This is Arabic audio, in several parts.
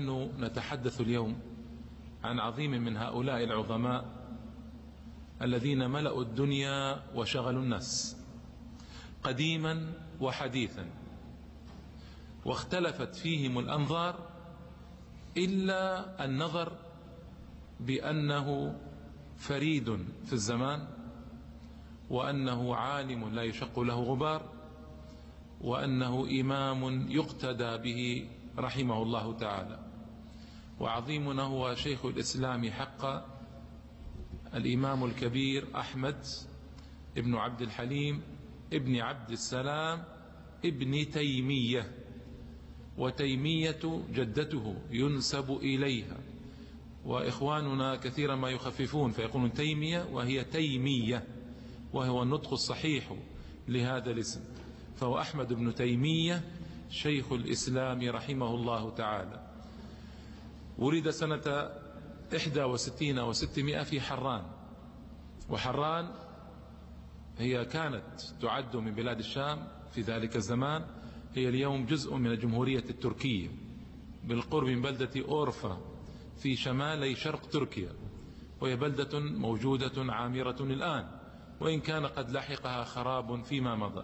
نحن نتحدث اليوم عن عظيم من هؤلاء العظماء الذين ملأوا الدنيا وشغلوا الناس قديما وحديثا، واختلفت فيهم الأنظار إلا النظر بأنه فريد في الزمان، وأنه عالم لا يشق له غبار، وأنه إمام يقتدى به رحمه الله تعالى. وعظيمنا هو شيخ الإسلام حقا، الإمام الكبير أحمد ابن عبد الحليم ابن عبد السلام ابن تيمية، وتيمية جدته ينسب إليها، وإخواننا كثيرا ما يخففون فيقولون تيمية وهي تيمية، وهو النطق الصحيح لهذا الاسم. فهو أحمد بن تيمية شيخ الإسلام رحمه الله تعالى. ولد سنة 61 و600 في حران، وحران هي كانت تعد من بلاد الشام في ذلك الزمان، هي اليوم جزء من الجمهورية التركية بالقرب من بلدة أورفا في شمالي شرق تركيا، وهي بلدة موجودة عامرة الآن، وإن كان قد لحقها خراب فيما مضى.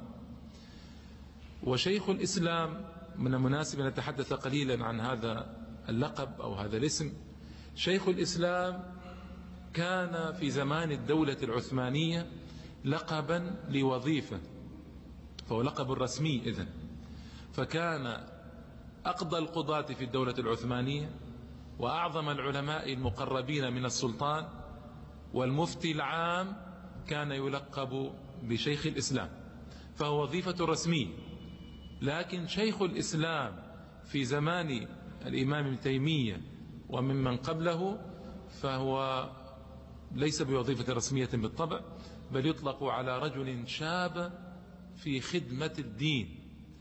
وشيخ الإسلام من المناسب أن نتحدث قليلا عن هذا اللقب أو هذا الاسم. شيخ الإسلام كان في زمان الدولة العثمانية لقبا لوظيفة، فهو لقب رسمي إذن، فكان أقضى القضاة في الدولة العثمانية وأعظم العلماء المقربين من السلطان، والمفتي العام كان يلقب بشيخ الإسلام، فهو وظيفة رسمية. لكن شيخ الإسلام في زمان الإمام ابن تيمية وممن قبله فهو ليس بوظيفة رسمية بالطبع، بل يطلق على رجل شاب في خدمة الدين،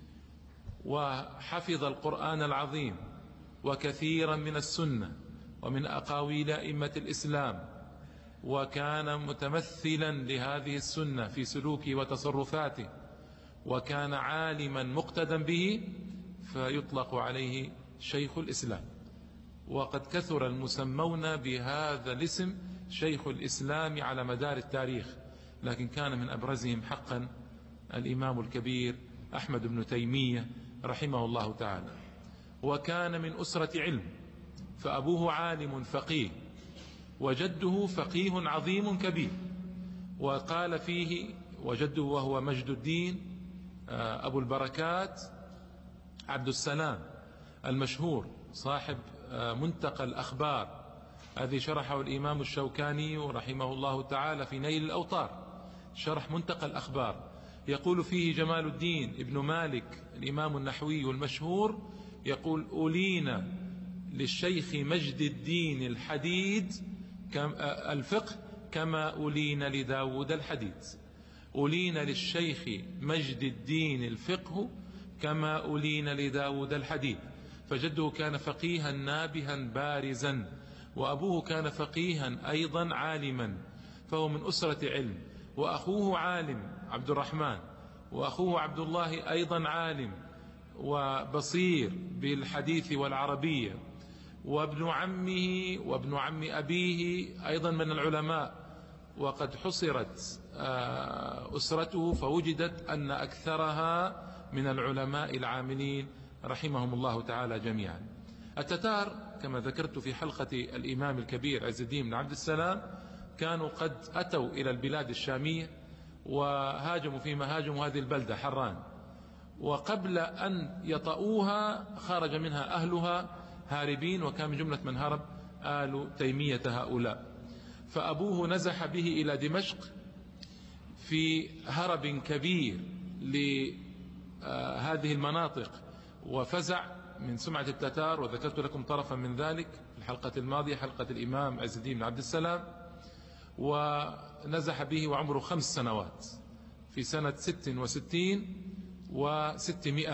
وحفظ القرآن العظيم وكثيرا من السنة ومن أقاويل أئمة الإسلام، وكان متمثلا لهذه السنة في سلوكه وتصرفاته، وكان عالما مقتدا به، فيطلق عليه شيخ الإسلام. وقد كثر المسمون بهذا الاسم شيخ الإسلام على مدار التاريخ، لكن كان من أبرزهم حقا الإمام الكبير أحمد بن تيمية رحمه الله تعالى. وكان من أسرة علم، فأبوه عالم فقيه، وجده فقيه عظيم كبير. وقال فيه وجده وهو مجد الدين أبو البركات عبد السلام المشهور صاحب منتقى الأخبار، الذي شرحه الإمام الشوكاني رحمه الله تعالى في نيل الأوطار، شرح منتقى الأخبار. يقول فيه جمال الدين ابن مالك الإمام النحوي المشهور، يقول: أولينا للشيخ مجد الدين الحديد الفقه كما أولينا لداود الحديد. أولينا للشيخ مجد الدين الفقه كما أولينا لداود الحديد. فجده كان فقيها نابها بارزا، وأبوه كان فقيها أيضا عالما، فهو من أسرة علم. وأخوه عالم عبد الرحمن، وأخوه عبد الله أيضا عالم وبصير بالحديث والعربية، وابن عمه وابن عم أبيه أيضا من العلماء. وقد حصرت أسرته فوجدت أن أكثرها من العلماء العاملين رحمهم الله تعالى جميعا. التتار كما ذكرت في حلقة الإمام الكبير عز الدين بن عبد السلام كانوا قد أتوا إلى البلاد الشامية وهاجموا فيما هاجموا هذه البلدة حران، وقبل أن يطؤوها خرج منها أهلها هاربين، وكان من جملة من هرب آل تيمية هؤلاء. فأبوه نزح به إلى دمشق في هرب كبير لهذه المناطق، وفزع من سمعة التتار، وذكرت لكم طرفا من ذلك في الحلقة الماضية، حلقة الإمام عز الدين بن عبد السلام. ونزح به وعمره 5 سنوات في سنة 66 و600،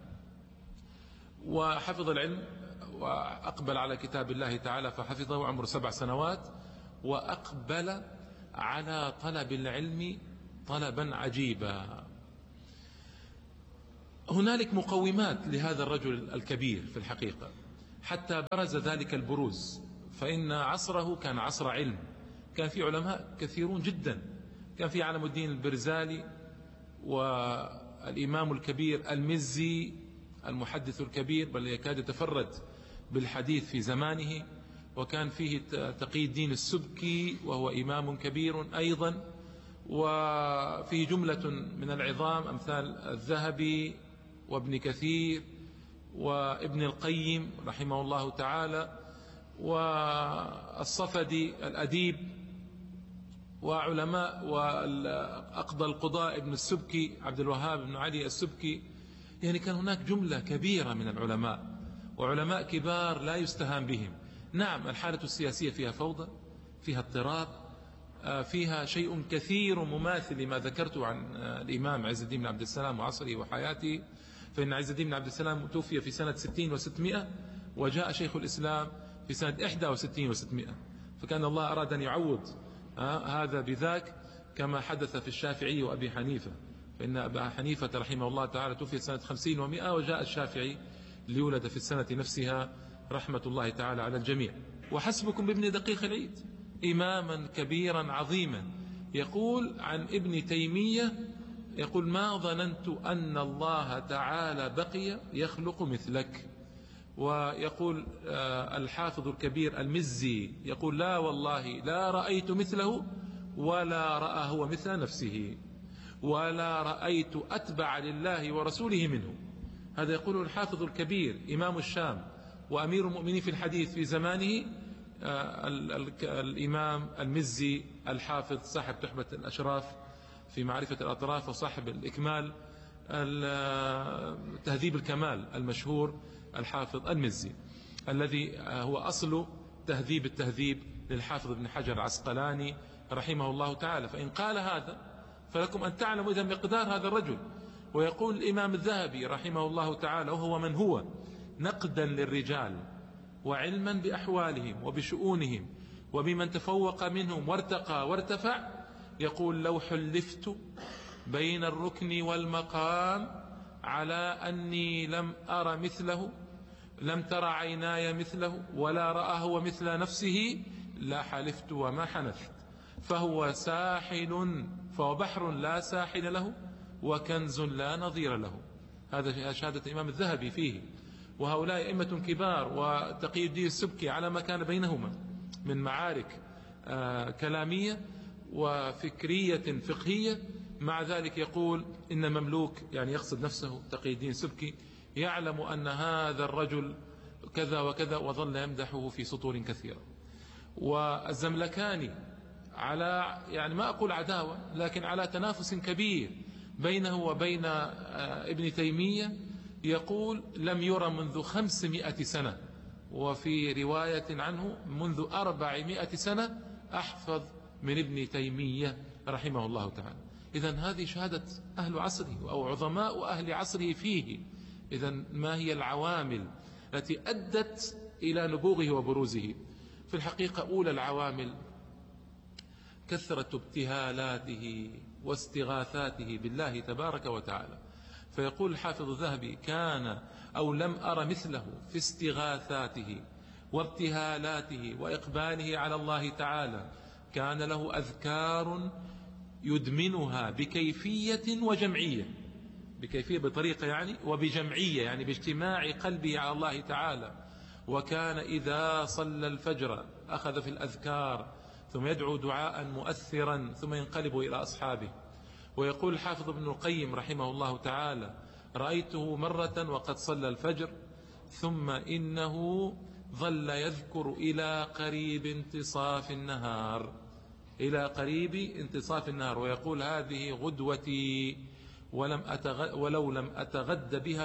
وحفظ العلم وأقبل على كتاب الله تعالى فحفظه عمره 7 سنوات، وأقبل على طلب العلم طلبا عجيبا. هنالك مقومات لهذا الرجل الكبير في الحقيقة. حتى برز ذلك البروز. فإن عصره كان عصر علم، كان في علماء كثيرون جدا، كان في علم الدين البرزالي، والإمام الكبير المزي المحدث الكبير، بل يكاد يتفرد بالحديث في زمانه، وكان فيه تقي الدين السبكي وهو إمام كبير أيضا، وفيه جملة من العظام أمثال الذهبي وابن كثير وابن القيم رحمه الله تعالى، والصفدي الأديب، وعلماء، وأقضى القضاء ابن السبكي عبد الوهاب بن علي السبكي. يعني كان هناك جملة كبيرة من العلماء، وعلماء كبار لا يستهان بهم. نعم، الحالة السياسية فيها فوضى، فيها اضطراب، فيها شيء كثير مماثل لما ذكرت عن الإمام عز الدين بن عبد السلام وعصره وحياته. فإن عز الدين بن عبد السلام توفي في سنة 60 و600، وجاء شيخ الإسلام في سنة 61 و600، فكان الله أراد أن يعوض هذا بذاك، كما حدث في الشافعي وأبي حنيفة. فإن أبا حنيفة رحمه الله تعالى توفي سنة 50 و100، وجاء الشافعي ليولد في السنة نفسها، رحمة الله تعالى على الجميع. وحسبكم بابن دقيق العيد، إماما كبيرا عظيما، يقول عن ابن تيمية، يقول: ما ظننت أن الله تعالى بقي يخلق مثلك. ويقول الحافظ الكبير المزي، يقول: لا والله لا رأيت مثله، ولا رأى هو مثل نفسه، ولا رأيت أتبع لله ورسوله منه. هذا يقول الحافظ الكبير إمام الشام وأمير المؤمنين في الحديث في زمانه، الإمام المزي الحافظ صاحب تحفة الأشراف في معرفة الأطراف، وصاحب الإكمال تهذيب الكمال المشهور، الحافظ المزي الذي هو أصل تهذيب التهذيب للحافظ ابن حجر العسقلاني رحمه الله تعالى. فإن قال هذا فلكم أن تعلموا إذا مقدار هذا الرجل. ويقول الإمام الذهبي رحمه الله تعالى، وهو من هو نقدا للرجال وعلما بأحوالهم وبشؤونهم وبمن تفوق منهم وارتقى وارتفع، يقول: لو حلفت بين الركن والمقام على أني لم أر مثله، لم تر عيناي مثله، ولا رآه ومثل نفسه، لا حلفت وما حنثت. فهو ساحل، فهو بحر لا ساحل له، وكنز لا نظير له. هذا شهادة الإمام الذهبي فيه. وهؤلاء أئمة كبار، وتقي الدين السبكي على ما كان بينهما من معارك كلامية وفكرية فقهية، مع ذلك يقول إن مملوك، يعني يقصد نفسه تقي الدين السبكي، يعلم أن هذا الرجل كذا وكذا، وظل يمدحه في سطور كثيرة. والزملكاني على، يعني ما أقول عداوة، لكن على تنافس كبير بينه وبين ابن تيمية، يقول: لم يرى منذ 500 سنة، وفي رواية عنه منذ 400 سنة أحفظ من ابن تيمية رحمه الله تعالى. إذن هذه شهادة أهل عصره أو عظماء أهل عصره فيه. إذن ما هي العوامل التي أدت إلى نبوغه وبروزه؟ في الحقيقة أولى العوامل كثرة ابتهالاته واستغاثاته بالله تبارك وتعالى. فيقول الحافظ الذهبي: كان أو لم أر مثله في استغاثاته وابتهالاته وإقباله على الله تعالى. كان له أذكار يدمنها بكيفية وجمعية، بكيفية بطريقة يعني، وبجمعية يعني باجتماع قلبه على الله تعالى. وكان إذا صلى الفجر أخذ في الأذكار، ثم يدعو دعاء مؤثرا، ثم ينقلب إلى أصحابه. ويقول الحافظ ابن القيم رحمه الله تعالى: رأيته مرة وقد صلى الفجر، ثم إنه ظل يذكر إلى قريب انتصاف النهار، إلى قريب انتصاف النهار، ويقول: هذه غدوتي، ولو لم أتغد بها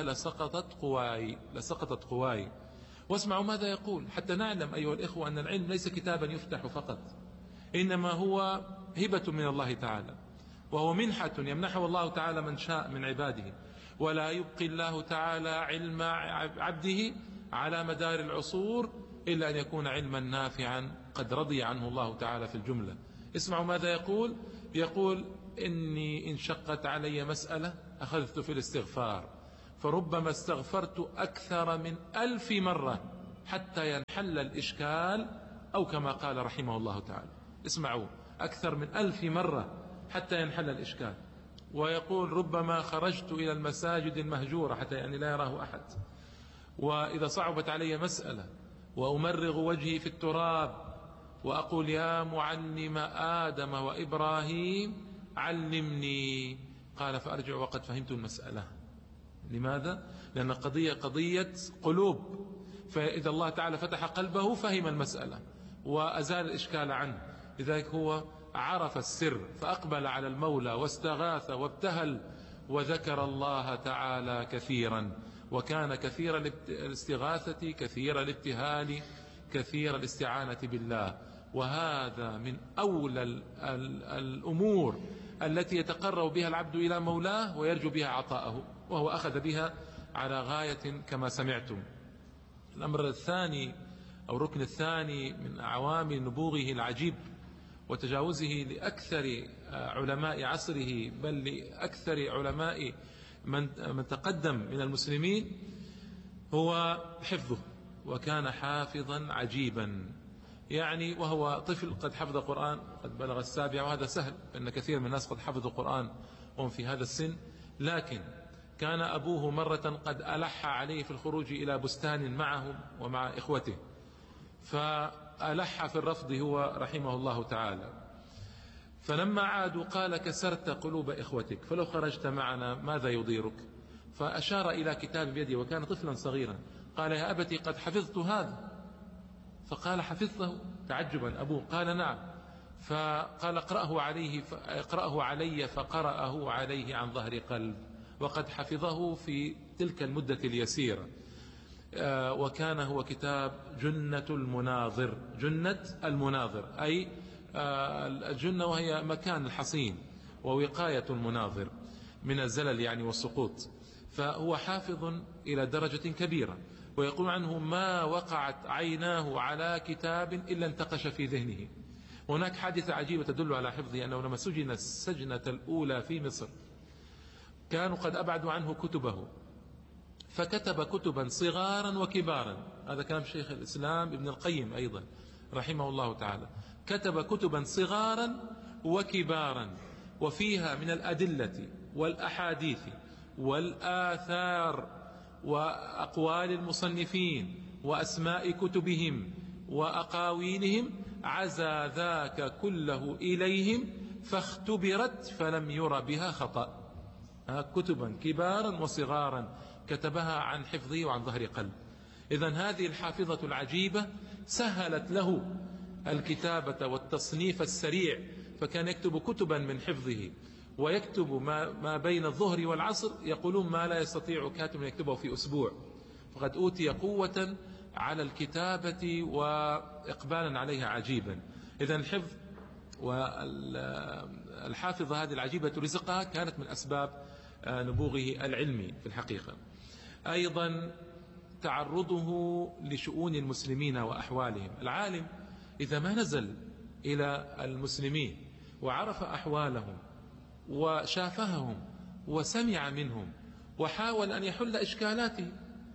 لسقطت قواي. واسمعوا ماذا يقول، حتى نعلم أيها الإخوة أن العلم ليس كتابا يفتح فقط، إنما هو هبة من الله تعالى، وهو منحة يمنحه الله تعالى من شاء من عباده. ولا يبقي الله تعالى علم عبده على مدار العصور إلا أن يكون علما نافعا قد رضي عنه الله تعالى في الجملة. اسمعوا ماذا يقول: يقول: إني إن شقت علي مسألة أخذت في الاستغفار، فربما استغفرت أكثر من 1000 مرة حتى ينحل الإشكال، أو كما قال رحمه الله تعالى. اسمعوا، أكثر من 1000 مرة حتى ينحل الإشكال. ويقول ربما خرجت إلى المساجد المهجورة حتى يعني لا يراه أحد، وإذا صعبت علي مسألة وأمرغ وجهي في التراب وأقول يا معلم آدم وإبراهيم علمني، قال فأرجع وقد فهمت المسألة. لماذا؟ لأن قضية قلوب، فإذا الله تعالى فتح قلبه فهم المسألة وأزال الإشكال عنه. لذلك هو عرف السر فأقبل على المولى واستغاث وابتهل وذكر الله تعالى كثيرا، وكان كثير الاستغاثة، كثير الابتهال، كثير الاستعانة بالله. وهذا من أولى الأمور التي يتقرب بها العبد إلى مولاه ويرجو بها عطاءه، وهو أخذ بها على غاية كما سمعتم. الأمر الثاني أو الركن الثاني من عوامل نبوغه العجيب وتجاوزه لأكثر علماء عصره، بل لأكثر علماء من تقدم من المسلمين، هو حفظه. وكان حافظا عجيبا، يعني وهو طفل قد حفظ القرآن، قد بلغ 7، وهذا سهل لأن كثير من الناس قد حفظوا القرآن وهم في هذا السن. لكن كان أبوه مرة قد ألح عليه في الخروج إلى بستان معه ومع إخوته، فألح في الرفض هو رحمه الله تعالى. فلما عادوا قال كسرت قلوب إخوتك، فلو خرجت معنا ماذا يضيرك؟ فأشار إلى كتاب بيده وكان طفلا صغيرا، قال يا أبتي قد حفظت هذا. فقال حفظته تعجبا أبوه، قال نعم. فقال اقرأه علي، فقرأه عليه عن ظهر قلب، وقد حفظه في تلك المدة اليسيرة. وكان هو كتاب جنة المناظر. جنة المناظر أي الجنة وهي مكان الحصين، ووقاية المناظر من الزلل يعني والسقوط. فهو حافظ إلى درجة كبيرة، ويقول عنه ما وقعت عيناه على كتاب إلا انتقش في ذهنه. هناك حادثة عجيبة تدل على حفظه، أنه لما سجن السجنة الأولى في مصر كانوا قد أبعدوا عنه كتبه، فكتب كتبا صغارا وكبارا. هذا كلام شيخ الإسلام ابن القيم أيضا رحمه الله تعالى. كتب كتبا صغارا وكبارا، وفيها من الأدلة والأحاديث والآثار وأقوال المصنفين وأسماء كتبهم وأقاويلهم عزى ذاك كله إليهم، فاختبرت فلم ير بها خطأ. كتبا كبارا وصغارا كتبها عن حفظه وعن ظهر قلب. إذن هذه الحافظة العجيبة سهلت له الكتابة والتصنيف السريع، فكان يكتب كتبا من حفظه، ويكتب ما بين الظهر والعصر، يقولون ما لا يستطيع كاتب أن يكتبه في أسبوع. فقد أوتي قوة على الكتابة وإقبالا عليها عجيبا. إذن الحفظ والحافظة هذه العجيبة رزقها كانت من أسباب نبوغه العلمي في الحقيقة. أيضا تعرضه لشؤون المسلمين وأحوالهم. العالم إذا ما نزل إلى المسلمين وعرف أحوالهم وشافههم وسمع منهم وحاول أن يحل إشكالاتهم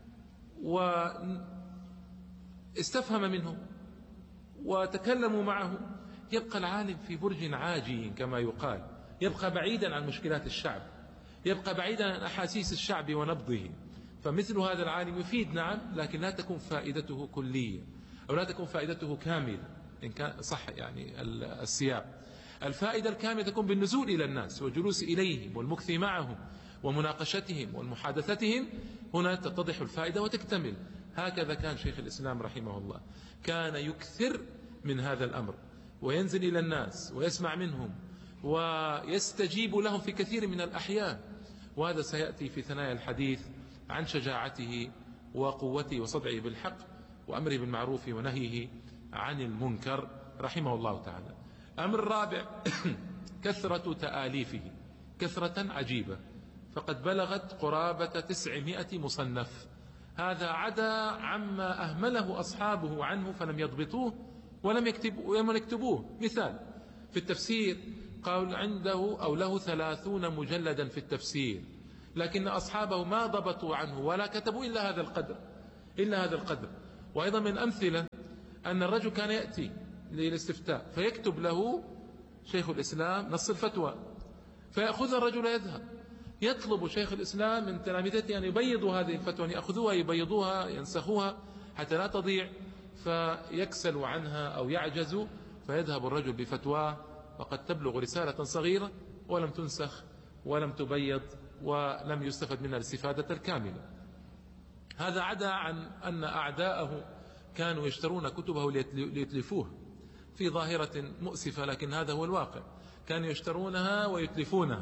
واستفهم منهم وتكلموا معه، يبقى العالم في برج عاجي كما يقال، يبقى بعيدا عن مشكلات الشعب، يبقى بعيدا عن أحاسيس الشعب ونبضه. فمثل هذا العالم يفيد نعم، لكن لا تكون فائدته كلية، أو لا تكون فائدته كاملة إن كان صح يعني السياق. الفائدة الكاملة تكون بالنزول إلى الناس والجلوس إليهم والمكث معهم ومناقشتهم ومحادثتهم، هنا تتضح الفائدة وتكتمل. هكذا كان شيخ الإسلام رحمه الله، كان يكثر من هذا الأمر وينزل إلى الناس ويسمع منهم ويستجيب لهم في كثير من الأحيان. وهذا سيأتي في ثنايا الحديث عن شجاعته وقوته وصدعه بالحق وأمره بالمعروف ونهيه عن المنكر رحمه الله تعالى. أمر رابع كثرة تآليفه، كثرة عجيبة، فقد بلغت قرابة 900 مصنف. هذا عدا عما أهمله أصحابه عنه فلم يضبطوه ولم يكتبوه. مثال في التفسير قال عنده أو له 30 مجلدا في التفسير، لكن أصحابه ما ضبطوا عنه ولا كتبوا إلا هذا القدر. وأيضا من أمثلة أن الرجل كان يأتي للاستفتاء فيكتب له شيخ الإسلام نص الفتوى، فيأخذ الرجل يذهب يطلب شيخ الإسلام من تلامذته أن يبيضوا هذه الفتوى، أن يأخذوها يبيضوها ينسخوها حتى لا تضيع، فيكسل عنها أو يعجز، فيذهب الرجل بفتواه وقد تبلغ رسالة صغيرة ولم تنسخ ولم تبيض ولم يستفد منها الاستفادة الكاملة. هذا عدا عن أن أعداءه كانوا يشترون كتبه ليتلفوها في ظاهرة مؤسفة، لكن هذا هو الواقع. كانوا يشترونها ويتلفونها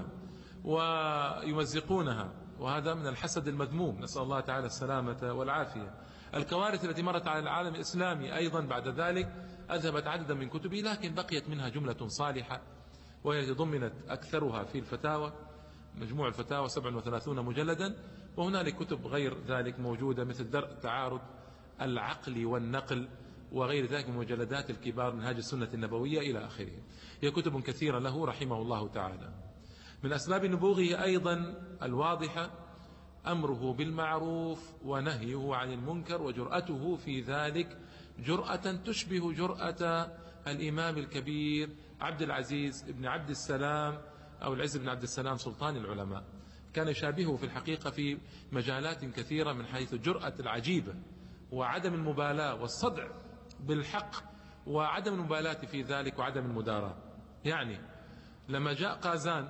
ويمزقونها، وهذا من الحسد المذموم، نسأل الله تعالى السلامة والعافية. الكوارث التي مرت على العالم الإسلامي أيضا بعد ذلك أذهبت عددا من كتبه، لكن بقيت منها جملة صالحة، وهي ضمنت أكثرها في الفتاوى، مجموع الفتاوى 37 مجلدا، وهنالك كتب غير ذلك موجودة مثل درء تعارض العقل والنقل وغير ذلك من مجلدات الكبار، منهاج السنة النبوية إلى آخره. هي كتب كثيرة له رحمه الله تعالى. من أسباب نبوغه أيضا الواضحة أمره بالمعروف ونهيه عن المنكر، وجرأته في ذلك جرأة تشبه جرأة الإمام الكبير عبد العزيز بن عبد السلام أو العز بن عبد السلام سلطان العلماء. كان يشابهه في الحقيقة في مجالات كثيرة من حيث الجرأة العجيبة وعدم المبالاة والصدع بالحق وعدم المبالاة في ذلك وعدم المداراة. يعني لما جاء قازان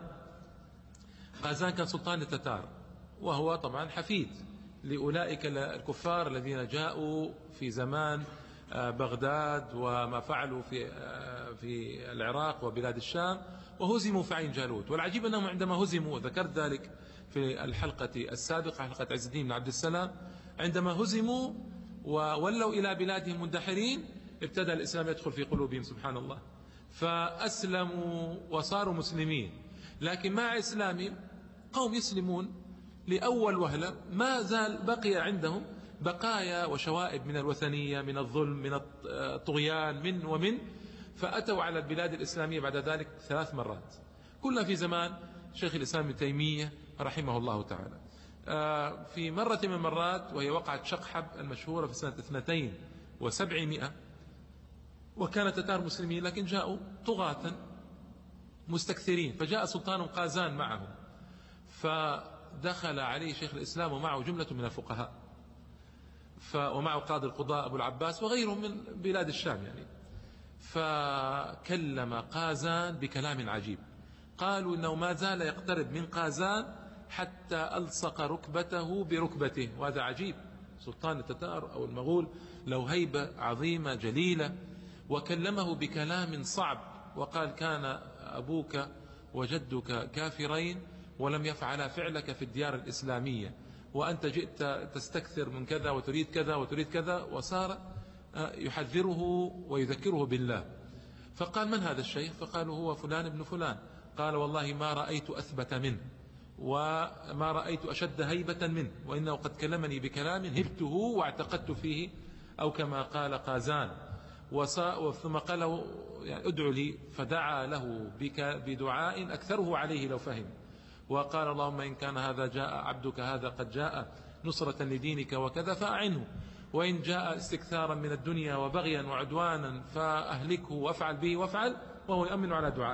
كان سلطان التتار، وهو طبعا حفيد لأولئك الكفار الذين جاءوا في زمان بغداد وما فعلوا في العراق وبلاد الشام وهزموا في عين جالوت. والعجيب أنهم عندما هزموا، وذكرت ذلك في الحلقة السابقة حلقة عز الدين بن عبد السلام، عندما هزموا وولوا إلى بلادهم مندحرين ابتدأ الإسلام يدخل في قلوبهم سبحان الله، فأسلموا وصاروا مسلمين. لكن مع إسلامهم قوم يسلمون لأول وهلة ما زال بقي عندهم بقايا وشوائب من الوثنية، من الظلم، من الطغيان، من فأتوا على البلاد الإسلامية بعد ذلك 3 مرات، كلها في زمان شيخ الإسلام ابن تيمية رحمه الله تعالى. في مرة من المرات وهي وقعت شقحب المشهورة في سنة 72، وكان تتار مسلمين لكن جاءوا طغاة مستكثرين، فجاء سلطان قازان معهم، فدخل عليه شيخ الإسلام ومعه جملة من الفقهاء ومعه قاضي القضاء أبو العباس وغيرهم من بلاد الشام يعني. فكلم قازان بكلام عجيب، قالوا إنه ما زال يقترب من قازان حتى ألصق ركبته بركبته، وهذا عجيب. سلطان التتار أو المغول له هيبة عظيمة جليلة، وكلمه بكلام صعب وقال كان أبوك وجدك كافرين ولم يفعلا فعلك في الديار الإسلامية، وأنت جئت تستكثر من كذا وتريد كذا وتريد كذا، وصار يحذره ويذكره بالله. فقال من هذا الشيخ؟ فقالوا هو فلان ابن فلان. قال والله ما رأيت أثبت منه وما رأيت أشد هيبة منه، وإنه قد كلمني بكلام هبته واعتقدت فيه، أو كما قال قازان. ثم قال له يعني ادعو لي، فدعا له بدعاء أكثره عليه لو فهم، وقال اللهم إن كان هذا جاء عبدك هذا قد جاء نصرة لدينك وكذا فأعنه، وإن جاء استكثارا من الدنيا وبغيا وعدوانا فأهلكه وافعل به وافعل، وهو يؤمن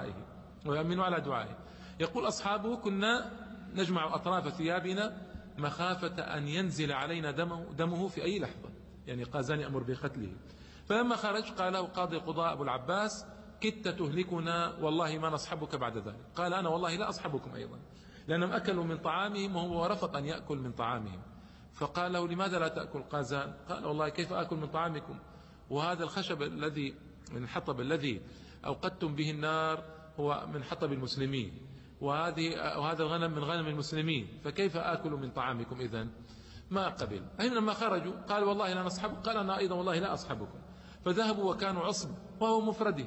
على دعائه. يقول أصحابه كنا نجمع أطراف ثيابنا مخافة أن ينزل علينا دمه في أي لحظة، يعني قازان يأمر بقتله. فلما خرج قال له قاضي القضاء أبو العباس كدت تهلكنا والله ما نصحبك بعد ذلك. قال أنا والله لا أصحبكم أيضا، لأنهم أكلوا من طعامهم وهو رفض أن يأكل من طعامهم. فقال له لماذا لا تأكل قازان؟ قال والله كيف أكل من طعامكم وهذا الخشب الذي من الحطب الذي أوقدتم به النار هو من حطب المسلمين، وهذا الغنم من غنم المسلمين، فكيف آكل من طعامكم إذن؟ ما قبل. أين لما خرجوا قال والله لا نصحبكم، قال أنا أيضا والله لا أصحبكم. فذهبوا وكانوا عصب وهو مفرده.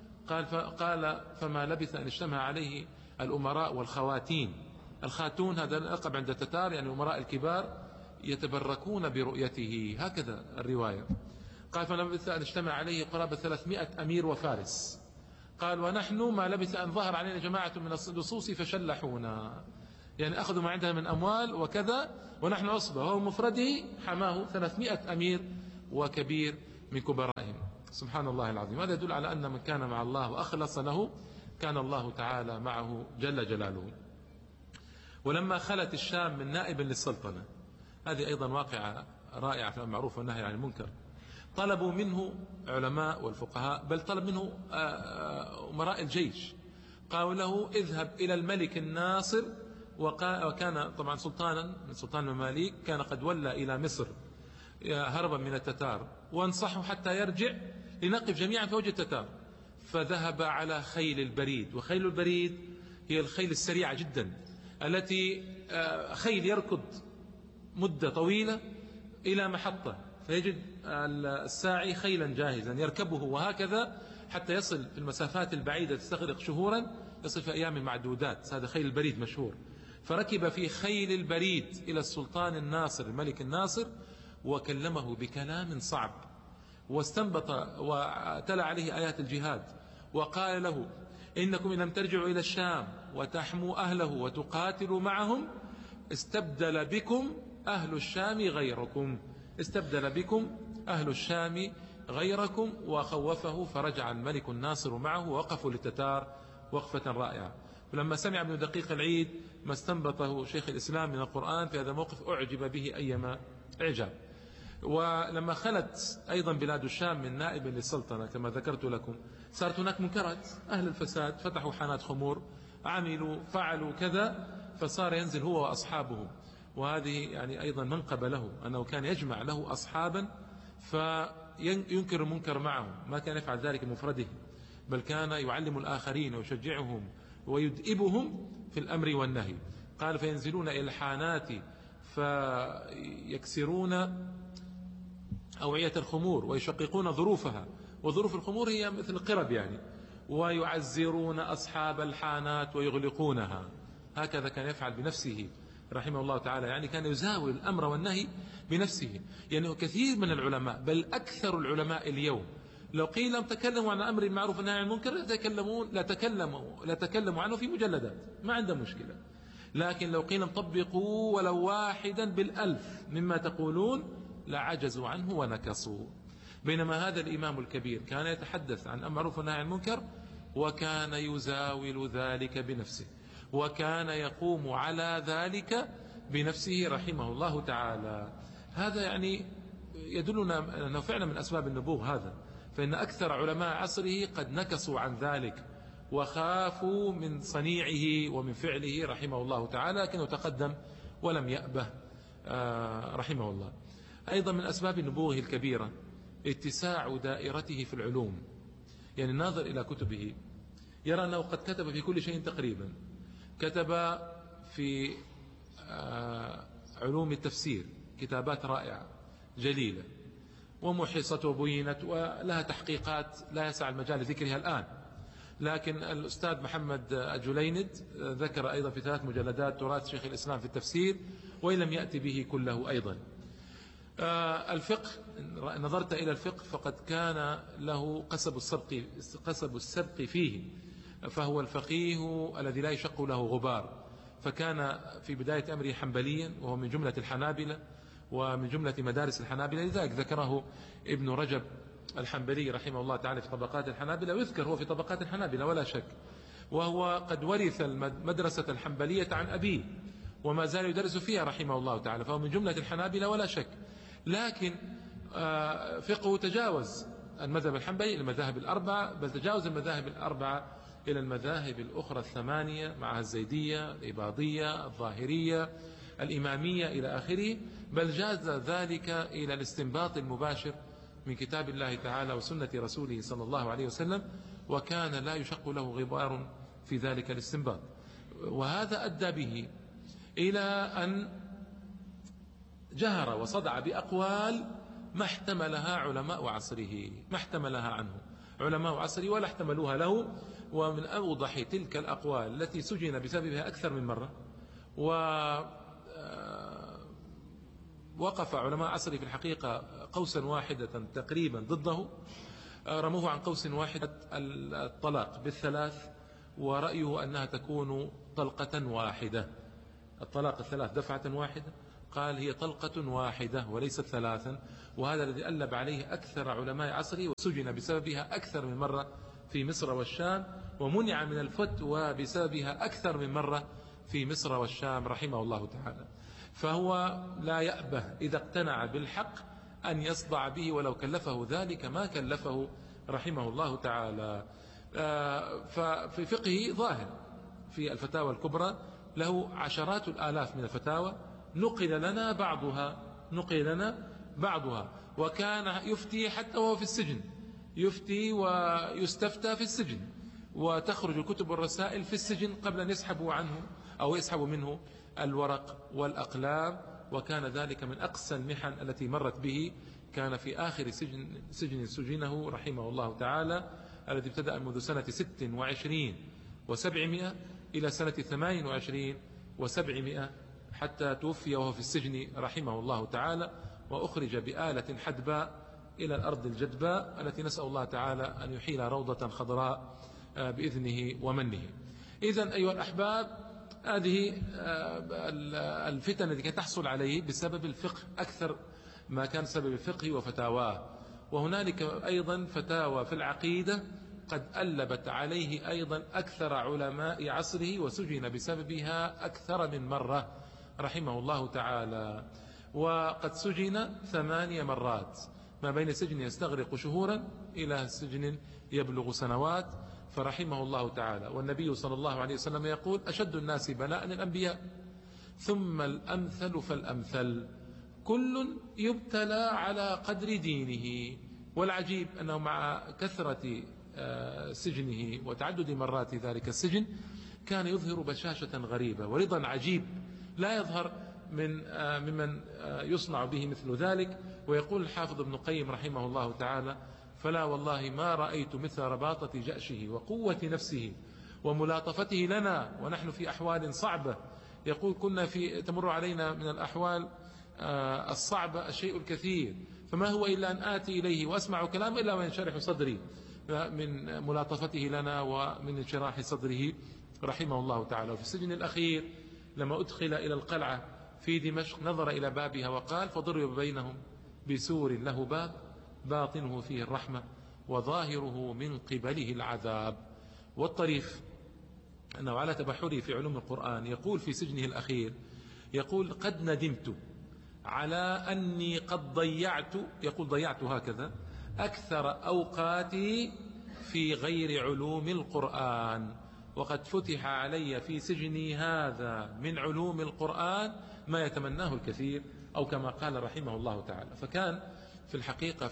قال فما لبث أن اجتمع عليه الأمراء والخواتين. الخاتون هذا لقب عند التتار يعني الأمراء الكبار يتبركون برؤيته، هكذا الرواية. قال فما لبث أن اجتمع عليه قرابة 300 أمير وفارس. قال ونحن ما لبث أن ظهر علينا جماعة من اللصوص فشلحونا، يعني أخذوا ما عندها من أموال وكذا ونحن عصبة، وهو مفرده حماه 300 أمير وكبير من كبرائهم. سبحان الله العظيم. هذا يدل على أن من كان مع الله وأخلص له كان الله تعالى معه جل جلاله. ولما خلت الشام من نائب للسلطنة، هذه أيضا واقعة رائعة في المعروف والنهي عن المنكر، طلبوا منه علماء والفقهاء، بل طلب منه أمراء الجيش، قالوا له اذهب إلى الملك الناصر، وكان طبعا سلطانا من سلطان المماليك، كان قد ولى إلى مصر هربا من التتار، وانصحوا حتى يرجع لنقف جميعا في وجه التتار. فذهب على خيل البريد، وخيل البريد هي الخيل السريعة جدا التي خيل يركض مدة طويلة إلى محطة، فيجد الساعي خيلا جاهزا يركبه، وهكذا حتى يصل في المسافات البعيدة تستغرق شهورا، يصل في أيام معدودات. هذا خيل البريد مشهور. فركب في خيل البريد إلى السلطان الناصر الملك الناصر، وكلمه بكلام صعب، واستنبط وتلا عليه آيات الجهاد، وقال له إنكم إن لم ترجعوا إلى الشام وتحموا أهله وتقاتلوا معهم استبدل بكم أهل الشام غيركم، استبدل بكم أهل الشام غيركم. وخوفه، فرجع الملك الناصر معه، ووقفوا للتتار وقفة رائعة. فلما سمع ابن دقيق العيد ما استنبطه شيخ الإسلام من القرآن في هذا الموقف أعجب به أيما إعجاب. ولما خلت أيضا بلاد الشام من نائب للسلطنة كما ذكرت لكم، صارت هناك منكرات، أهل الفساد فتحوا حانات خمور، عملوا فعلوا كذا، فصار ينزل هو وأصحابه. وهذه يعني أيضا منقبة له، أنه كان يجمع له أصحابا فينكر المنكر معهم، ما كان يفعل ذلك بمفرده، بل كان يعلم الآخرين ويشجعهم ويدئبهم في الأمر والنهي. قال فينزلون إلى الحانات فيكسرون أوعية الخمور ويشققون ظروفها، وظروف الخمور هي مثل القرب يعني، ويعزرون أصحاب الحانات ويغلقونها. هكذا كان يفعل بنفسه رحمه الله تعالى، يعني كان يزاول الأمر والنهي بنفسه. يعني كثير من العلماء، بل أكثر العلماء اليوم، لو قيل لهم تكلموا عن أمر المعروف والنهي عن المنكر لا تكلموا عنه في مجلدات، ما عنده مشكلة. لكن لو قيل لهم طبقوا ولو واحدا بالألف مما تقولون لعجزوا عنه ونكصوا. بينما هذا الإمام الكبير كان يتحدث عن أمر معروف والنهي عن المنكر، وكان يزاول ذلك بنفسه، وكان يقوم على ذلك بنفسه رحمه الله تعالى. هذا يعني يدلنا أنه فعلا من أسباب النبوغ هذا، فإن أكثر علماء عصره قد نكصوا عن ذلك وخافوا من صنيعه ومن فعله رحمه الله تعالى، لكنه تقدم ولم يأبه رحمه الله. أيضا من أسباب نبوغه الكبيرة اتساع دائرته في العلوم. يعني الناظر إلى كتبه يرى أنه قد كتب في كل شيء تقريبا. كتب في علوم التفسير كتابات رائعة جليلة ومحصت وبينت ولها تحقيقات لا يسع المجال لذكرها الآن، لكن الأستاذ محمد الجليند ذكر أيضا في 3 مجلدات تراث شيخ الإسلام في التفسير، وإن لم يأتي به كله أيضا. الفقه، نظرت إلى الفقه فقد كان له قصب السبق فيه، فهو الفقيه الذي لا يشق له غبار. فكان في بداية أمره حنبليا، وهو من جملة الحنابلة ومن جملة مدارس الحنابلة، لذلك ذكره ابن رجب الحنبلي رحمه الله تعالى في طبقات الحنابلة، ويذكر هو في طبقات الحنابلة ولا شك. وهو قد ورث المدرسة الحنبلية عن أبيه وما زال يدرس فيها رحمه الله تعالى، فهو من جملة الحنابلة ولا شك. لكن فقهه تجاوز المذهب الحنبلي إلى المذاهب الأربعة، بل تجاوز المذاهب الأربعة إلى المذاهب الأخرى 8 معها الزيدية، الإباضية، الظاهرية، الإمامية إلى آخره، بل جاز ذلك إلى الاستنباط المباشر من كتاب الله تعالى وسنة رسوله صلى الله عليه وسلم، وكان لا يشق له غبار في ذلك الاستنباط. وهذا أدى به إلى أن جهر وصدع بأقوال ما احتملها علماء عصره، ما احتملها عنه علماء عصره ولا احتملوها له. ومن أوضح تلك الأقوال التي سجن بسببها أكثر من مرة، ووقف علماء عصره في الحقيقة قوسا واحدة تقريبا ضده، رموه عن قوس واحد الطلاق بالثلاث، ورأيه أنها تكون طلقة واحدة، الطلاق الثلاث دفعة واحدة. قال هي طلقة واحدة وليست ثلاثا، وهذا الذي ألب عليه أكثر علماء عصره، وسجن بسببها أكثر من مرة في مصر والشام، ومنع من الفتوى بسببها أكثر من مرة في مصر والشام رحمه الله تعالى. فهو لا يأبه إذا اقتنع بالحق أن يصدع به ولو كلفه ذلك ما كلفه رحمه الله تعالى. ففي فقهه ظاهر في الفتاوى الكبرى له عشرات الآلاف من الفتاوى، نقل لنا بعضها، وكان يفتي حتى وهو في السجن، يفتي ويستفتى في السجن، وتخرج الكتب والرسائل في السجن قبل أن يسحبوا عنه أو يسحبوا منه الورق والأقلام. وكان ذلك من أقسى المحن التي مرت به. كان في آخر سجن سجنه رحمه الله تعالى، الذي ابتدأ منذ سنة 26 و700 إلى سنة 28 و700، حتى توفي وهو في السجن رحمه الله تعالى، وأخرج بآلة حدباء إلى الأرض الجدباء التي نسأل الله تعالى أن يحيل روضة خضراء بإذنه ومنه. إذن أيها الأحباب، هذه الفتن التي كانت تحصل عليه بسبب الفقه أكثر ما كان سبب الفقه وفتاواه. وهنالك أيضا فتاوى في العقيدة قد ألبت عليه أيضا أكثر علماء عصره، وسجن بسببها أكثر من مرة رحمه الله تعالى. وقد سجن 8 مرات، ما بين سجن يستغرق شهورا إلى سجن يبلغ سنوات، فرحمه الله تعالى. والنبي صلى الله عليه وسلم يقول: أشد الناس بلاء الأنبياء، ثم الأمثل فالأمثل، كل يبتلى على قدر دينه. والعجيب أنه مع كثرة سجنه وتعدد مرات ذلك السجن كان يظهر بشاشة غريبة ورضا عجيب لا يظهر ممن يصنع به مثل ذلك. ويقول الحافظ ابن القيم رحمه الله تعالى: فلا والله ما رأيت مثل رباطة جأشه وقوة نفسه وملاطفته لنا ونحن في أحوال صعبة. يقول: كنا تمر علينا من الأحوال الصعبة الشيء الكثير، فما هو إلا أن آتي إليه وأسمع كلام إلا وينشرح صدري من ملاطفته لنا ومن انشراح صدره رحمه الله تعالى. وفي السجن الأخير لما أدخل إلى القلعة في دمشق نظر إلى بابها وقال: فضرب بينهم بسور له باب باطنه فيه الرحمة وظاهره من قبله العذاب. والطريف أنه على تبحره في علوم القرآن يقول في سجنه الأخير، يقول: قد ندمت على أني قد ضيعت هكذا أكثر أوقاتي في غير علوم القرآن، وقد فتح علي في سجني هذا من علوم القرآن ما يتمناه الكثير، أو كما قال رحمه الله تعالى. فكان في الحقيقة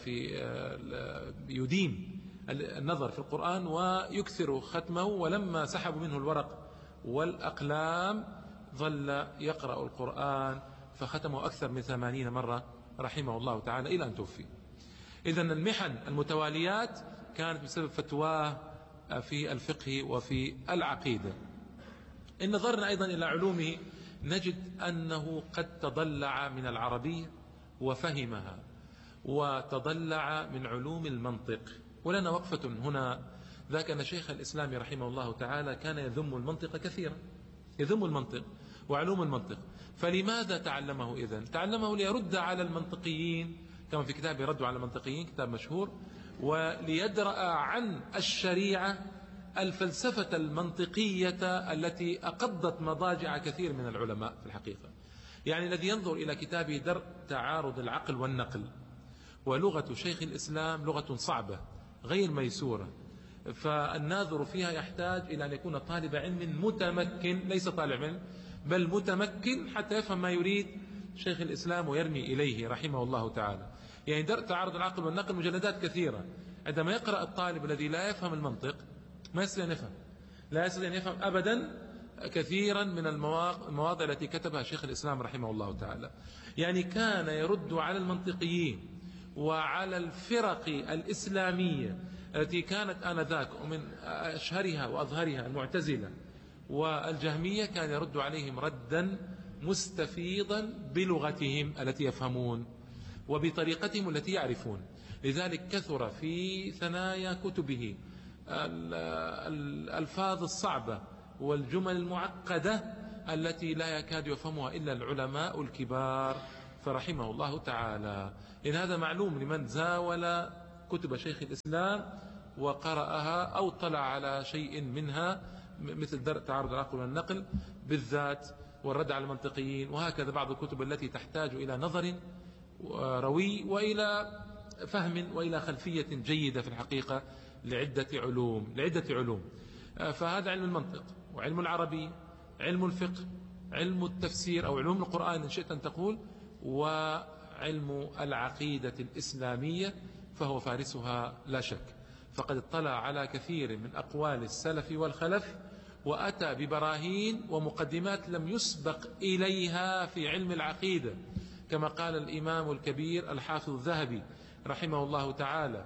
يديم النظر في القرآن ويكثر ختمه، ولما سحبوا منه الورق والأقلام ظل يقرأ القرآن فختمه أكثر من 80 مرة رحمه الله تعالى إلى أن توفي. إذن المحن المتواليات كانت بسبب فتواه في الفقه وفي العقيدة. إن نظرنا أيضا إلى علومه نجد أنه قد تضلع من العربية وفهمها، وتضلع من علوم المنطق. ولنا وقفة هنا، ذاك أن شيخ الإسلام رحمه الله تعالى كان يذم المنطق كثيرا، يذم المنطق وعلوم المنطق. فلماذا تعلمه إذن؟ تعلمه ليرد على المنطقيين، كما في كتاب يرد على المنطقيين، كتاب مشهور، وليدرأ عن الشريعة الفلسفة المنطقية التي أقضت مضاجع كثير من العلماء في الحقيقة. يعني الذي ينظر إلى كتابه درء تعارض العقل والنقل، ولغة شيخ الإسلام لغة صعبة غير ميسورة، فالناظر فيها يحتاج إلى أن يكون طالب علم متمكن، ليس طالب علم بل متمكن، حتى يفهم ما يريد شيخ الإسلام ويرمي إليه رحمه الله تعالى. يعني درء تعارض العقل والنقل مجلدات كثيرة. عندما يقرأ الطالب الذي لا يفهم المنطق ما يستطيع أن يفهم، لا يستطيع أن يفهم أبدا كثيرا من المواضع التي كتبها شيخ الإسلام رحمه الله تعالى. يعني كان يرد على المنطقيين وعلى الفرق الإسلامية التي كانت آنذاك، ومن أشهرها وأظهرها المعتزلة والجهمية، كان يرد عليهم ردا مستفيضا بلغتهم التي يفهمون وبطريقتهم التي يعرفون. لذلك كثر في ثنايا كتبه الألفاظ الصعبة والجمل المعقدة التي لا يكاد يفهمها إلا العلماء الكبار فرحمه الله تعالى. إن هذا معلوم لمن زاول كتب شيخ الإسلام وقرأها أو طلع على شيء منها، مثل تعارض العقل والنقل بالذات، والرد على المنطقيين، وهكذا بعض الكتب التي تحتاج إلى نظر روي وإلى فهم وإلى خلفية جيدة في الحقيقة لعدة علوم. فهذا علم المنطق وعلم العربي، علم الفقه، علم التفسير أو علوم القرآن إن شئت أن تقول، وعلم العقيدة الإسلامية، فهو فارسها لا شك. فقد اطلع على كثير من أقوال السلف والخلف، وأتى ببراهين ومقدمات لم يسبق إليها في علم العقيدة، كما قال الإمام الكبير الحافظ الذهبي رحمه الله تعالى،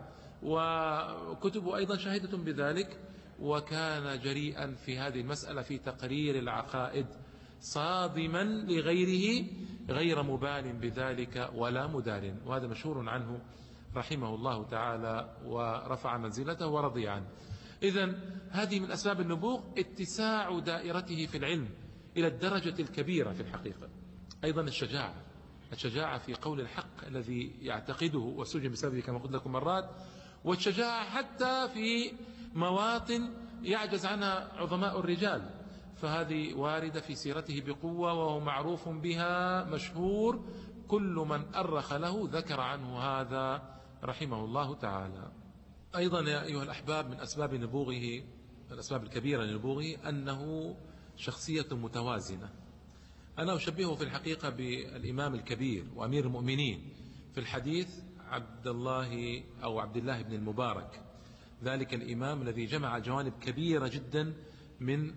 وكتبه أيضا شاهدة بذلك. وكان جريئا في هذه المسألة في تقرير العقائد، صادما لغيره غير مبال بذلك ولا مدار، وهذا مشهور عنه رحمه الله تعالى ورفع منزلته ورضي عنه. إذن هذه من أسباب النبوغ اتساع دائرته في العلم إلى الدرجة الكبيرة في الحقيقة. أيضا الشجاعة في قول الحق الذي يعتقده وسجن بسببه كما قلت لكم مرات، والشجاعة حتى في مواطن يعجز عنها عظماء الرجال، فهذه واردة في سيرته بقوة، وهو معروف بها مشهور، كل من أرخ له ذكر عنه هذا رحمه الله تعالى. أيضا يا أيها الأحباب من أسباب نبوغه، الأسباب الكبيرة لنبوغه، أنه شخصية متوازنة. أنا أشبهه في الحقيقة بالإمام الكبير وأمير المؤمنين في الحديث عبد الله بن المبارك، ذلك الإمام الذي جمع جوانب كبيرة جدا من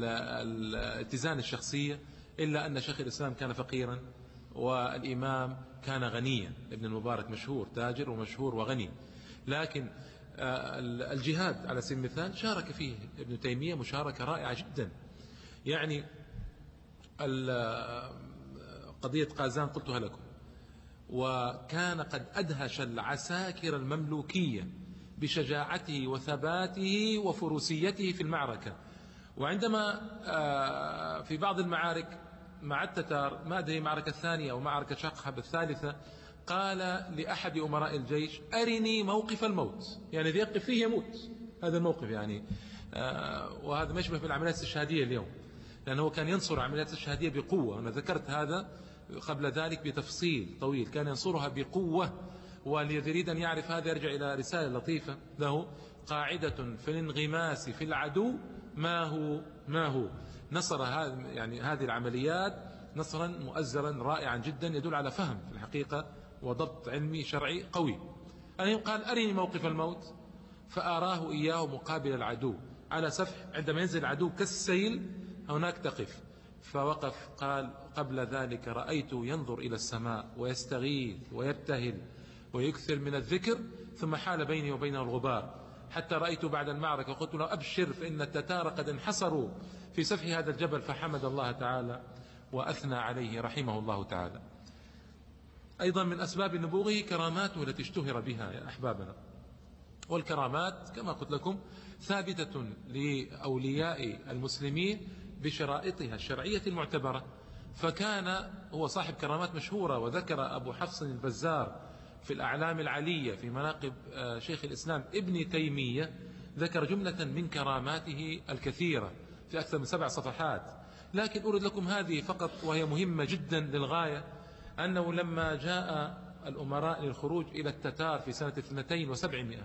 الاتزان الشخصية، إلا أن شيخ الإسلام كان فقيرا والإمام كان غنيا. ابن المبارك مشهور تاجر ومشهور وغني، لكن الجهاد على سبيل المثال شارك فيه ابن تيمية مشاركة رائعة جدا. يعني قضية قازان قلتها لكم، وكان قد أدهش العساكر المملوكية بشجاعته وثباته وفروسيته في المعركة. وعندما في بعض المعارك مع التتار، ما أدري معركة الثانية أو معركة شقحب الثالثة، قال لأحد أمراء الجيش: أرني موقف الموت، يعني إذا يقف فيه يموت، هذا الموقف يعني. وهذا ما يشبه بالعمليات الاستشهادية اليوم، لأنه كان ينصر عمليات الاستشهادية بقوة. أنا ذكرت هذا قبل ذلك بتفصيل طويل، كان ينصرها بقوة. والذي يريد أن يعرف هذا يرجع إلى رسالة لطيفة له: قاعدة في الانغماس في العدو ما هو نصر هذه العمليات نصرا مؤزرا رائعا جدا، يدل على فهم في الحقيقة وضبط علمي شرعي قوي. قال: أرني موقف الموت، فأراه إياه مقابل العدو على سفح، عندما ينزل العدو كالسيل هناك تقف. فوقف، قال: قبل ذلك رأيت ينظر إلى السماء ويستغيث ويبتهل ويكثر من الذكر، ثم حال بيني وبينه الغبار، حتى رأيت بعد المعركة قلت له: أبشر فإن التتار قد انحصروا في سفح هذا الجبل. فحمد الله تعالى وأثنى عليه رحمه الله تعالى. أيضا من أسباب نبوغه كراماته التي اشتهر بها يا أحبابنا. والكرامات كما قلت لكم ثابتة لأولياء المسلمين بشرائطها الشرعية المعتبرة. فكان هو صاحب كرامات مشهورة، وذكر أبو حفص البزار في الأعلام العلية في مناقب شيخ الإسلام ابن تيمية، ذكر جملة من كراماته الكثيرة في أكثر من 7 صفحات. لكن أريد لكم هذه فقط وهي مهمة جدا للغاية، أنه لما جاء الأمراء للخروج إلى التتار في سنة 7200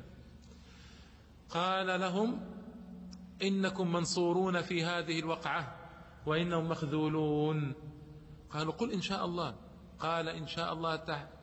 قال لهم: إنكم منصورون في هذه الوقعة وإنهم مخذولون. قالوا: قل إن شاء الله. قال: إن شاء الله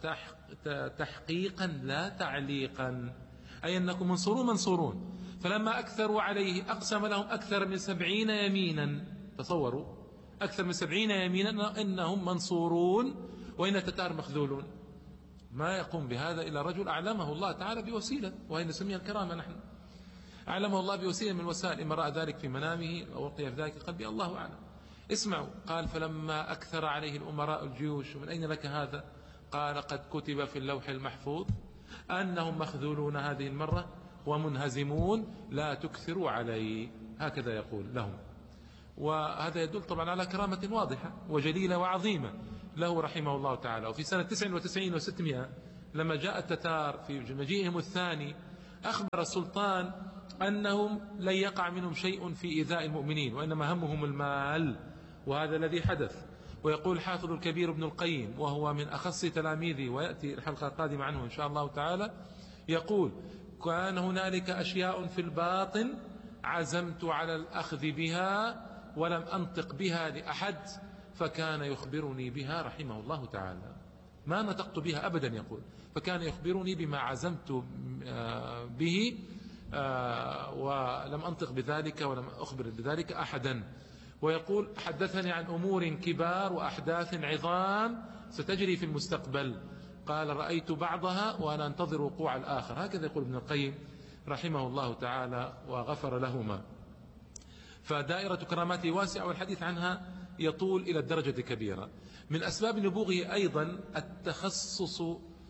تحقيقا لا تعليقا، أي أنكم منصورون. فلما أكثروا عليه أقسم لهم أكثر من 70 يمينا. تصوروا، أكثر من 70 يمينا إنهم منصورون وإن التتار مخذولون. ما يقوم بهذا إلا رجل أعلمه الله تعالى بوسيلة، وهي نسميها الكرامة نحن. أعلمه الله بوسيلة من وسائل، إما رأى ذلك في منامه أو وقع في ذلك قلبي، الله أعلم. اسمعوا، قال: فلما أكثر عليه الأمراء الجيوش: ومن أين لك هذا؟ قال: قد كتب في اللوح المحفوظ أنهم مخذولون هذه المرة ومنهزمون، لا تكثروا علي. هكذا يقول لهم. وهذا يدل طبعا على كرامة واضحة وجليلة وعظيمة له رحمه الله تعالى. وفي سنة 99 و600 لما جاء التتار في مجيئهم الثاني أخبر السلطان أنهم لن يقع منهم شيء في إيذاء المؤمنين وإنما همهم المال، وهذا الذي حدث. ويقول حافظ الكبير ابن القيم وهو من أخص تلاميذه، ويأتي الحلقة القادمة عنه إن شاء الله تعالى، يقول: كان هنالك أشياء في الباطن عزمت على الأخذ بها ولم أنطق بها لأحد، فكان يخبرني بها رحمه الله تعالى. ما نطقت بها أبدا، يقول، فكان يخبرني بما عزمت به ولم أنطق بذلك ولم أخبر بذلك أحدا. ويقول: حدثني عن أمور كبار وأحداث عظام ستجري في المستقبل، قال: رأيت بعضها وأنا أنتظر وقوع الآخر. هكذا يقول ابن القيم رحمه الله تعالى وغفر لهما. فدائرة كراماته واسعة، والحديث عنها يطول إلى الدرجة كبيرة. من أسباب نبوغه أيضا التخصص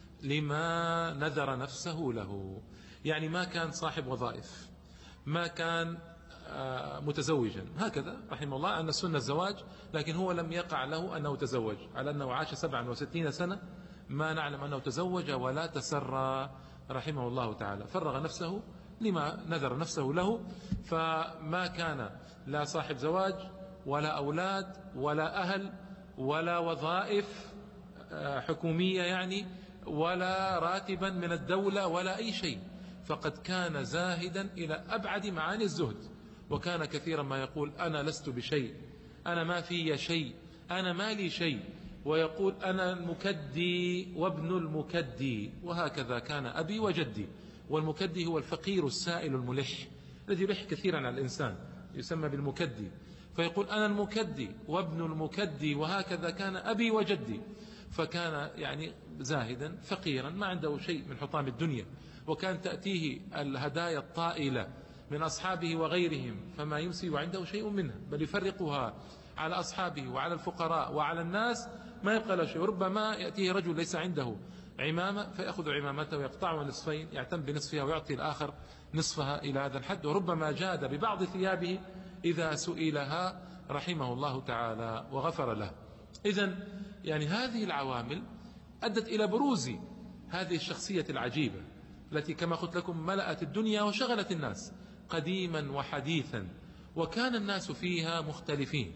لما نذر نفسه له، يعني ما كان صاحب وظائف، ما كان متزوجا، هكذا رحمه الله أن السنة الزواج، لكن هو لم يقع له أنه تزوج، على أنه عاش 67 سنة ما نعلم أنه تزوج ولا تسرى رحمه الله تعالى. فرغ نفسه لما نذر نفسه له، فما كان لا صاحب زواج ولا أولاد ولا أهل ولا وظائف حكومية يعني، ولا راتبا من الدولة ولا أي شيء، فقد كان زاهدا إلى أبعد معاني الزهد. وكان كثيرا ما يقول: أنا لست بشيء، أنا ما في شيء، أنا ما لي شيء، ويقول: أنا المكدي وابن المكدي. وهكذا كان أبي وجدي. والمكدي هو الفقير السائل الملح الذي يلح كثيرا على الإنسان، يسمى بالمكدي. فيقول: أنا المكدي وابن المكدي، وهكذا كان أبي وجدي. فكان يعني زاهدا فقيرا ما عنده شيء من حطام الدنيا، وكان تأتيه الهدايا الطائلة من أصحابه وغيرهم فما يمسي وعنده شيء منها، بل يفرقها على أصحابه وعلى الفقراء وعلى الناس، ما يبقى له شيء. ربما يأتيه رجل ليس عنده عمامة فيأخذ عمامته ويقطعها نصفين، يعتم بنصفها ويعطي الآخر نصفها إلى هذا الحد. وربما جاد ببعض ثيابه إذا سئلها رحمه الله تعالى وغفر له. إذن يعني هذه العوامل أدت إلى بروز هذه الشخصية العجيبة التي كما قلت لكم ملأت الدنيا وشغلت الناس قديما وحديثا، وكان الناس فيها مختلفين.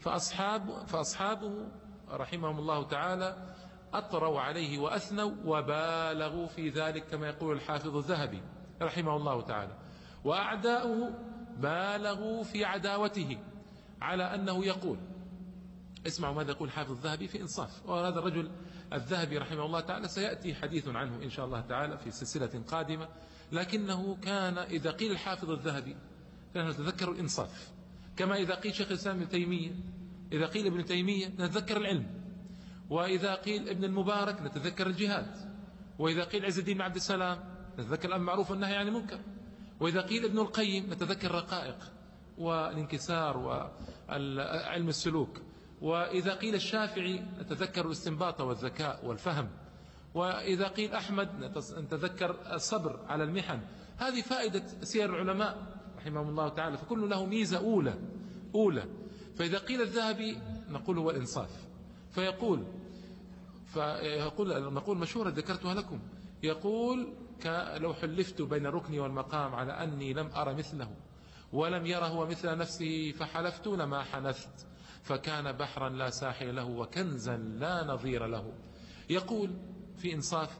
فأصحابه رحمهم الله تعالى أطروا عليه وأثنوا وبالغوا في ذلك كما يقول الحافظ الذهبي رحمه الله تعالى. وأعداؤه بالغوا في عداوته، على أنه يقول، اسمعوا ماذا يقول حافظ الذهبي في إنصاف. وهذا الرجل الذهبي رحمه الله تعالى سيأتي حديث عنه إن شاء الله تعالى في سلسلة قادمة، لكنه كان إذا قيل الحافظ الذهبي كان نتذكر الإنصاف، كما إذا قيل شيخ الإسلام ابن تيمية، إذا قيل ابن تيمية نتذكر العلم، وإذا قيل ابن المبارك نتذكر الجهاد، وإذا قيل عز الدين بن عبد السلام نتذكر الأمر معروف والنهي عن المنكر، وإذا قيل ابن القيم نتذكر الرقائق والانكسار وعلم السلوك، وإذا قيل الشافعي نتذكر الاستنباط والذكاء والفهم، وإذا قيل أحمد نتذكر الصبر على المحن. هذه فائدة سير العلماء رحمهم الله تعالى، فكل له ميزة أولى. فإذا قيل الذهبي نقول هو الإنصاف، نقول مشهورة ذكرتها لكم، يقول: لو حلفت بين الركن والمقام على أني لم أرى مثله ولم يره هو مثل نفسه فحلفت لما حنثت، فكان بحرا لا ساحل له وكنزا لا نظير له. يقول في إنصاف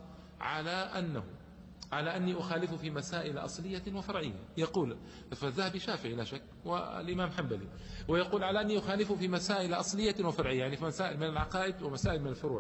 على أني أخالف في مسائل أصلية وفرعية. يقول فالذهبي شافعي لا شك والإمام حنبلي، ويقول على أني أخالف في مسائل أصلية وفرعية، يعني في مسائل من العقائد ومسائل من الفروع،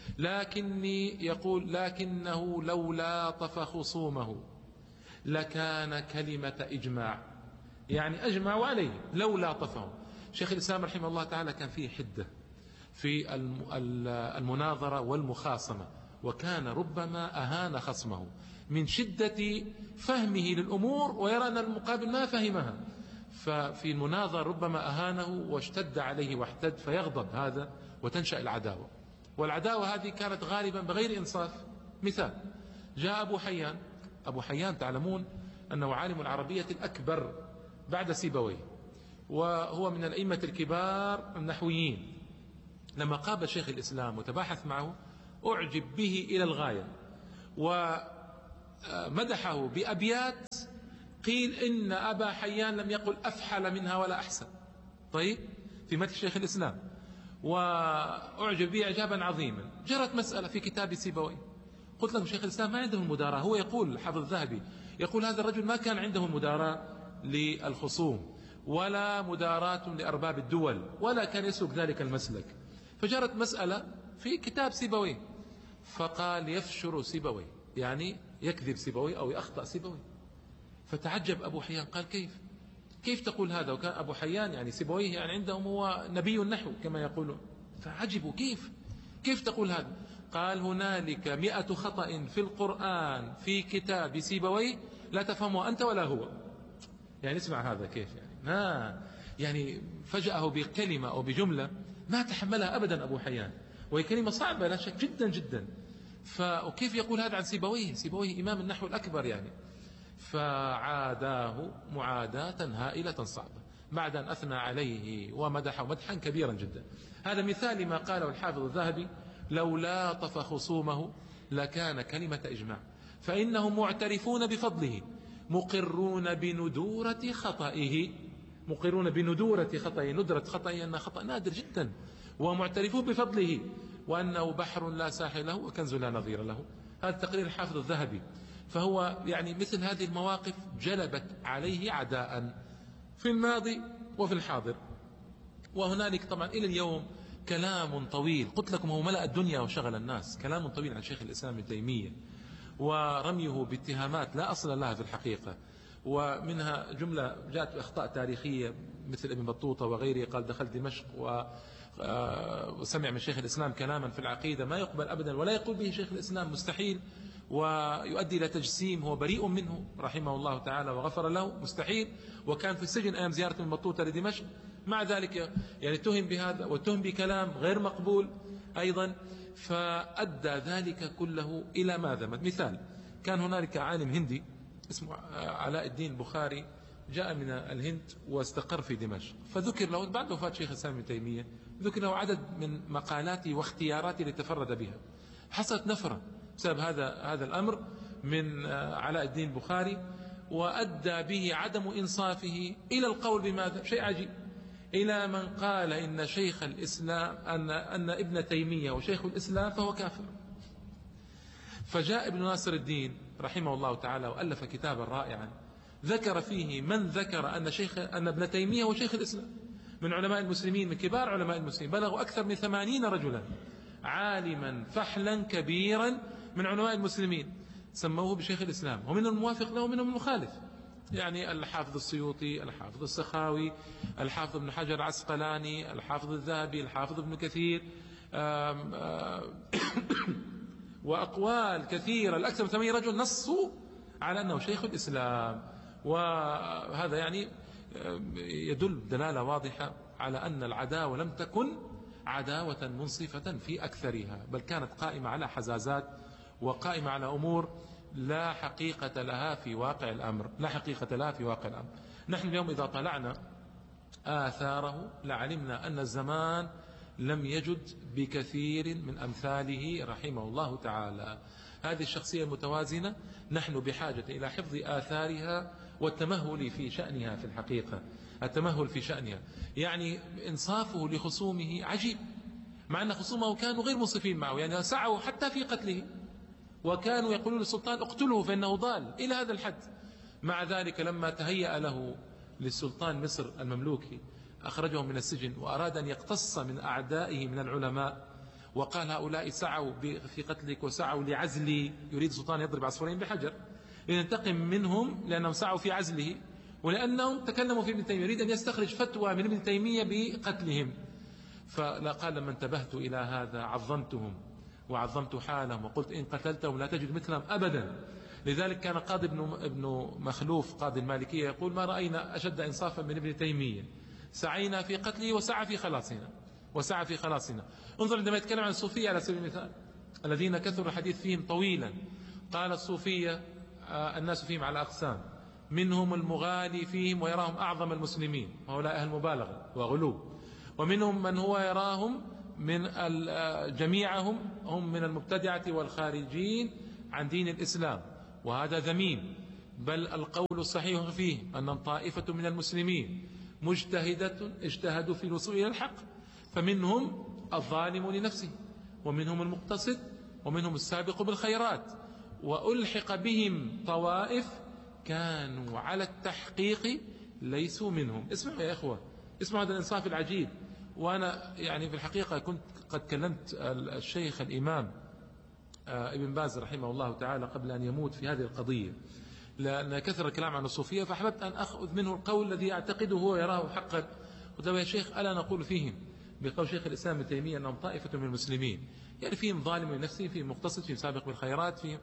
لكنه لولا طف خصومه لكان كلمة إجماع، يعني أجمعوا عليه لولا طفهم. شيخ الإسلام رحمه الله تعالى كان فيه حدة في المناظرة والمخاصمة، وكان ربما أهان خصمه من شدة فهمه للأمور ويرى أن المقابل ما فهمها، ففي المناظرة ربما أهانه واشتد عليه واحتد فيغضب هذا وتنشأ العداوة. والعداوة هذه كانت غالبا بغير إنصاف. مثال: جاء أبو حيان تعلمون أنه عالم العربية الأكبر بعد سيبويه، وهو من الأئمة الكبار النحويين. لما قابل شيخ الإسلام وتباحث معه أعجب به إلى الغاية، ومدحه بأبيات قيل إن أبا حيان لم يقل أفحل منها ولا أحسن. طيب، في مدح شيخ الإسلام، وأعجب به إعجابا عظيما. جرت مسألة في كتاب سيبويه، قلت لهم شيخ الإسلام ما عنده المداراة. هو يقول، حافظ الذهبي يقول هذا الرجل ما كان عنده مداراة للخصوم ولا مداراة لأرباب الدول، ولا كان يسلك ذلك المسلك. فجرت مسألة في كتاب سيبويه، فقال يفشر سيبويه، يعني يكذب سيبويه أو يخطأ سيبويه. فتعجب أبو حيان، قال كيف تقول هذا؟ وكان أبو حيان يعني سيبويه يعني عندهم هو نبي النحو كما يقولون. فعجبوا، كيف تقول هذا؟ قال هنالك 100 خطأ في القرآن في كتاب سيبويه لا تفهمه أنت ولا هو. يعني اسمع هذا كيف يعني فجأه بكلمة أو بجملة ما تحملها أبدا أبو حيان، وهي كلمة صعبة لا شك جدا جدا. وكيف يقول هذا عن سيبويه؟ سيبويه إمام النحو الأكبر يعني. فعاداه معاداة هائلة صعبة بعد أن أثنى عليه ومدحه مدحا كبيرا جدا. هذا مثال ما قاله الحافظ الذهبي: لو لاطف خصومه لكان كلمة إجماع، فإنهم معترفون بفضله مقرون بندورة خطئه. مقرون بندورة خطئه، ندرة خطئه أنه خطأ نادر جدا، ومعترفون بفضله وأنه بحر لا ساحل له وكنز لا نظير له. هذا تقرير الحافظ الذهبي. فهو يعني مثل هذه المواقف جلبت عليه عداء في الماضي وفي الحاضر. وهنالك طبعا إلى اليوم كلام طويل، قلت لكم هو ملأ الدنيا وشغل الناس، كلام طويل عن شيخ الإسلام ابن تيمية ورميه باتهامات لا أصل لها في الحقيقة. ومنها جملة جاءت أخطاء تاريخية مثل ابن بطوطة وغيره، قال دخلت دمشق وسمع من شيخ الإسلام كلاما في العقيدة ما يقبل أبدا ولا يقول به شيخ الإسلام، مستحيل، ويؤدي إلى تجسيم هو بريء منه رحمه الله تعالى وغفر له، مستحيل. وكان في السجن أيام زيارة ابن بطوطة لدمشق، مع ذلك يعني تهم بهذا وتهم بكلام غير مقبول أيضا. فأدى ذلك كله إلى ماذا؟ مثال، كان هنالك عالم هندي اسمه علاء الدين بخاري، جاء من الهند واستقر في دمشق، فذكر له بعد وفاة شيخ الإسلام ابن تيمية ذكر له عدد من مقالاته واختياراته لتفرد بها. حصلت نفرة بسبب هذا الأمر من علاء الدين بخاري، وأدى به عدم إنصافه إلى القول بماذا؟ شيء عجيب، إلى من قال إن شيخ الإسلام أن ابن تيمية وشيخ الإسلام فهو كافر. فجاء ابن ناصر الدين رحمه الله تعالى وألف كتابا رائعا ذكر فيه من ذكر أن ابن تيمية هو شيخ الإسلام من علماء المسلمين، من كبار علماء المسلمين، بلغوا أكثر من 80 رجلا، عالما فحلا كبيرا من علماء المسلمين، سموه بشيخ الإسلام، ومنهم الموافق له ومنهم المخالف. يعني الحافظ السيوطي، الحافظ السخاوي، الحافظ ابن حجر العسقلاني، الحافظ الذهبي، الحافظ ابن كثير، وأقوال كثيرة، الأكثر من 80 رجل نصوا على أنه شيخ الإسلام. وهذا يعني يدل دلالة واضحة على أن العداوة لم تكن عداوة منصفة في أكثرها، بل كانت قائمة على حزازات وقائمة على أمور لا حقيقة لها في واقع الأمر، نحن اليوم إذا طلعنا آثاره لعلمنا أن الزمان لم يجد بكثير من أمثاله رحمه الله تعالى. هذه الشخصية المتوازنة نحن بحاجة إلى حفظ آثارها والتمهل في شأنها، في الحقيقة التمهل في شأنها. يعني إنصافه لخصومه عجيب، مع أن خصومه كانوا غير منصفين معه، يعني سعوا حتى في قتله، وكانوا يقولون للسلطان اقتله فإنه ضال إلى هذا الحد. مع ذلك لما تهيأ له للسلطان مصر المملوكي أخرجه من السجن وأراد أن يقتص من أعدائه من العلماء، وقال هؤلاء سعوا في قتلك وسعوا لعزلي، يريد السلطان يضرب عصفورين بحجر، لينتقم منهم لأنهم سعوا في عزله ولأنهم تكلموا في ابن تيمية، يريد أن يستخرج فتوى من ابن تيمية بقتلهم. فلا قال لما انتبهت إلى هذا عظمتهم وعظمت حالهم وقلت إن قتلتهم لا تجد مثلهم أبدا. لذلك كان قاضي ابن مخلوف قاضي المالكية يقول ما رأينا أشد إنصافا من ابن تيمية، سعينا في قتله وسعى في خلاصنا. انظر عندما يتكلم عن الصوفية على سبيل المثال الذين كثر الحديث فيهم طويلا، قال الصوفية الناس فيهم على أقسام، منهم المغالي فيهم ويراهم أعظم المسلمين، هؤلاء أهل مبالغة وغلو. ومنهم من هو يراهم من جميعهم هم من المبتدعة والخارجين عن دين الإسلام، وهذا ذميم. بل القول الصحيح فيه أن طائفة من المسلمين اجتهدوا في الوصول إلى الحق، فمنهم الظالم لنفسه، ومنهم المقتصد، ومنهم السابق بالخيرات، وألحق بهم طوائف كانوا على التحقيق ليسوا منهم. اسمعوا يا إخوة، اسمعوا هذا الإنصاف العجيب. وأنا يعني في الحقيقة كنت قد كلمت الشيخ الإمام ابن باز رحمه الله تعالى قبل أن يموت في هذه القضية، لأن كثر الكلام عن الصوفية، فأحببت أن أخذ منه القول الذي يعتقده هو يراه حقا. قلت له: يا شيخ، ألا نقول فيهم بقول شيخ الإسلام ابن تيمية أنهم طائفة من المسلمين، يعني فيهم ظالم لنفسه، فيهم مقتصد، فيهم سابق بالخيرات، فيهم